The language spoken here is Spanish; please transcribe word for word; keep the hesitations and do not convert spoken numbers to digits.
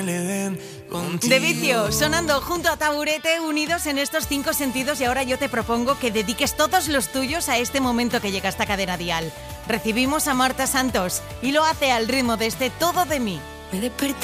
De Vicio, sonando junto a Taburete, unidos en estos cinco sentidos, y ahora yo te propongo que dediques todos los tuyos a este momento que llega a esta cadena dial. Recibimos a Marta Santos y lo hace al ritmo de este Todo de mí. Me desperté